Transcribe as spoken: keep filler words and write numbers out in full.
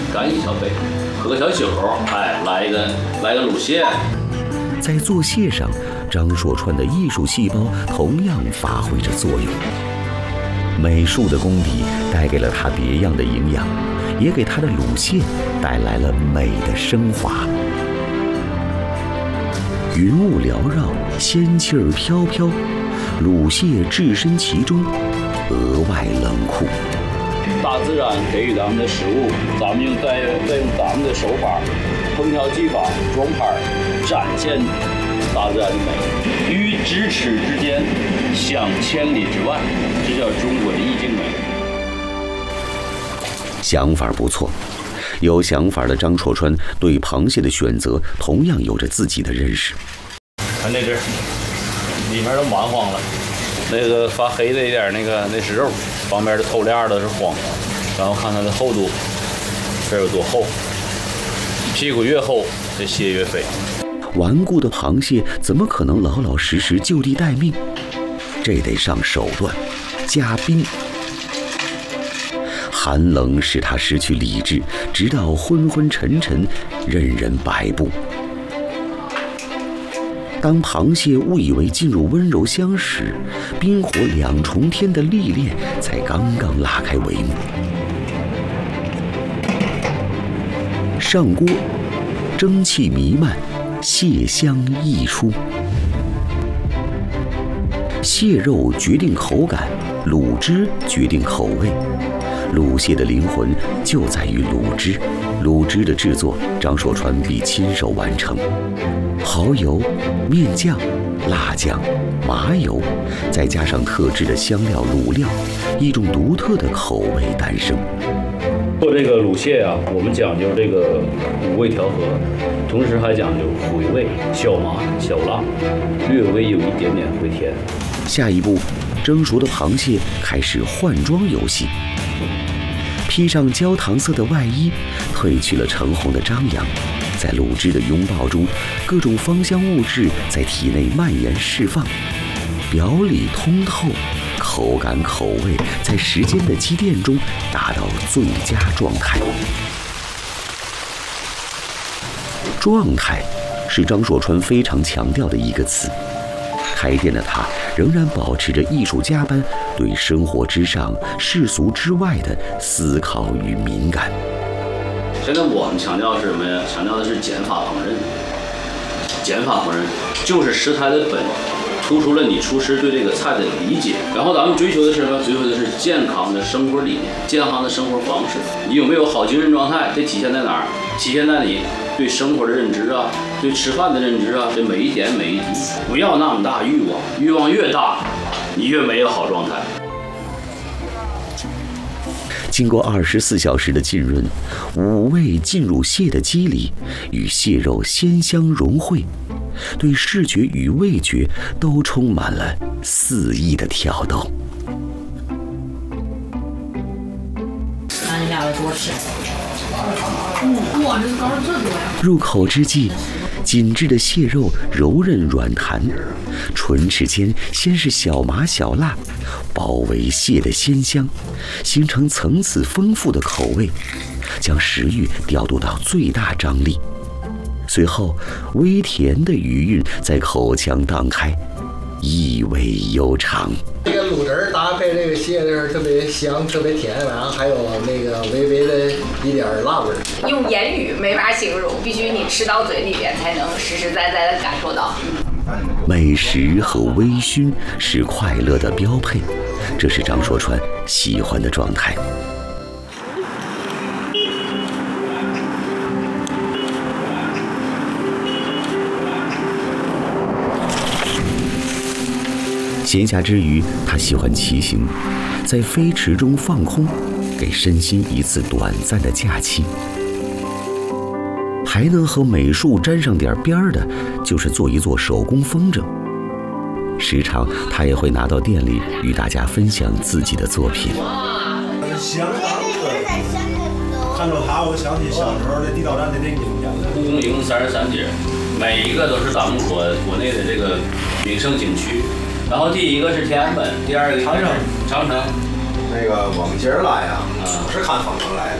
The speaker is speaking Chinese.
干一小杯，喝个小酒，哎，来一个来个卤蟹。 在做蟹上，张硕川的艺术细胞同样发挥着作用。美术的功底带给了他别样的营养，也给他的卤蟹带来了美的升华。云雾缭绕，仙气儿飘飘，卤蟹置身其中，额外冷酷。 大自然给予咱们的食物，咱们用再再用咱们的手法、烹调技法、装盘展现大自然的美，于咫尺之间，享千里之外，这叫中国的意境美。 想法不错，有想法的张硕川对螃蟹的选择同样有着自己的认识。 看这只，里面都蛮黄了，那个发黑的一点，那个那是肉，旁边的透亮的是黄，然后看它的厚度，这有多厚，屁股越厚，这蟹越肥。 顽固的螃蟹怎么可能老老实实就地待命？这得上手段，加冰。寒冷使他失去理智，直到昏昏沉沉，任人摆布。当螃蟹误以为进入温柔乡时，冰火两重天的历练才刚刚拉开帷幕。上锅，蒸汽弥漫，蟹香溢出。蟹肉决定口感，卤汁决定口味。卤蟹的灵魂就在于卤汁，卤汁的制作，张硕川必亲手完成。蚝油、面酱、辣酱、麻油，再加上特制的香料卤料，一种独特的口味诞生。 做这个卤蟹啊，我们讲究这个五味调和，同时还讲究回味，小麻、小辣，略微有一点点回甜。 下一步，蒸熟的螃蟹开始换装游戏。披上焦糖色的外衣，褪去了橙红的张扬，在卤汁的拥抱中，各种芳香物质在体内蔓延释放，表里通透，口感口味在时间的积淀中达到最佳状态。状态是张硕川非常强调的一个词。开店的他仍然保持着艺术家般对生活之上、世俗之外的思考与敏感。 现在我们强调是什么呀？强调的是减法烹饪。减法烹饪就是食材的本，突出了你厨师对这个菜的理解。然后咱们追求的是什么？追求的是健康的生活理念、健康的生活方式。你有没有好精神状态？这体现在哪儿？体现在你对生活的认知啊，对吃饭的认知啊，这每一点每一滴，不要那么大欲望，欲望越大，你越没有好状态。 经过二十四小时的浸润，五味进入蟹的肌里，与蟹肉鲜香融汇，对视觉与味觉都充满了肆意的挑逗。 让你俩多吃。嗯，哇，这膏这多呀！ 入口之际，紧致的蟹肉柔韧软弹，唇齿间先是小麻小辣，包围蟹的鲜香，形成层次丰富的口味，将食欲调度到最大张力。随后，微甜的余韵在口腔荡开，意味悠长。 这个卤汁搭配这个蟹汁特别香，特别甜，然后还有那个微微的一点辣味。 用言语没法形容，必须你吃到嘴里边才能实实在在的感受到。 美食和微醺是快乐的标配，这是张硕川喜欢的状态。闲暇之余，他喜欢骑行，在飞驰中放空，给身心一次短暂的假期。还能和美术沾上点边儿的，就是做一做手工风筝。时常他也会拿到店里与大家分享自己的作品。 香港的，看到他，我想起小时候的地道战的那个影片。 故宫一共三十三街，每一个都是咱们国国内的这个名胜景区。然后第一个是天安门，第二个长城， 长城。 那个我们今儿来呀，不是看风筝来的。